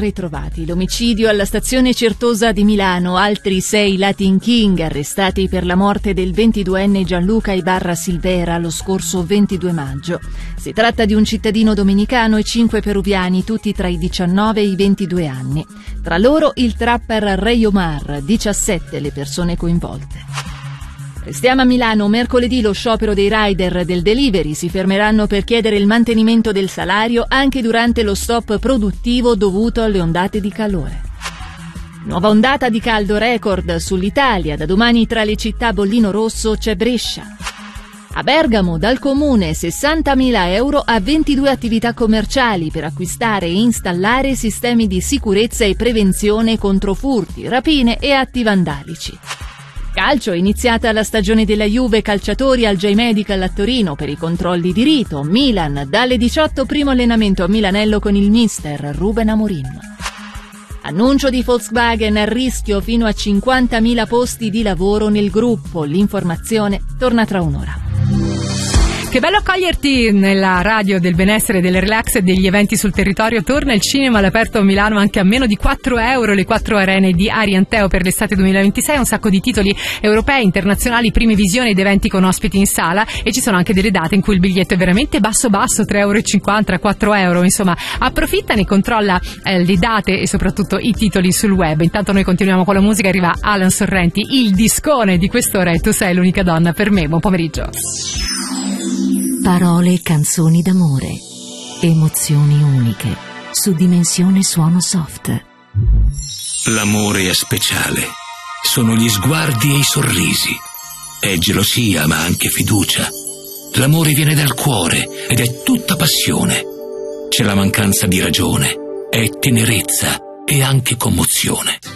ritrovati. L'omicidio alla stazione Certosa di Milano, altri 6 Latin King arrestati per la morte del 22enne Gianluca Ibarra Silvera lo scorso 22 maggio. Si tratta di un cittadino dominicano e 5 peruviani, tutti tra i 19 e i 22 anni. Tra loro il trapper Rey Omar, 17 le persone coinvolte. Restiamo a Milano. Mercoledì lo sciopero dei rider del delivery. Si fermeranno per chiedere il mantenimento del salario anche durante lo stop produttivo dovuto alle ondate di calore. Nuova ondata di caldo record sull'Italia. Da domani tra le città bollino rosso c'è Brescia. A Bergamo dal comune 60.000 euro a 22 attività commerciali per acquistare e installare sistemi di sicurezza e prevenzione contro furti, rapine e atti vandalici. Calcio, iniziata la stagione della Juve, calciatori al J-Medical a Torino per i controlli di rito. Milan, dalle 18 primo allenamento a Milanello con il mister Ruben Amorim. Annuncio di Volkswagen, a rischio fino a 50.000 posti di lavoro nel gruppo. L'informazione torna tra un'ora. Che bello accoglierti nella radio del benessere, del relax e degli eventi sul territorio. Torna il cinema all'aperto a Milano anche a meno di 4 euro, le 4 arene di Arianteo per l'estate 2026, un sacco di titoli europei, internazionali, prime visioni ed eventi con ospiti in sala, e ci sono anche delle date in cui il biglietto è veramente basso, 3,50 euro, 4 euro, insomma approfittane, controlla le date e soprattutto i titoli sul web. Intanto noi continuiamo con la musica, arriva Alan Sorrenti, il discone di quest'ora, e tu sei l'unica donna per me. Buon pomeriggio. Parole e canzoni d'amore, emozioni uniche, su Dimensione Suono Soft. L'amore è speciale, sono gli sguardi e i sorrisi, è gelosia ma anche fiducia. L'amore viene dal cuore ed è tutta passione. C'è la mancanza di ragione, è tenerezza e anche commozione.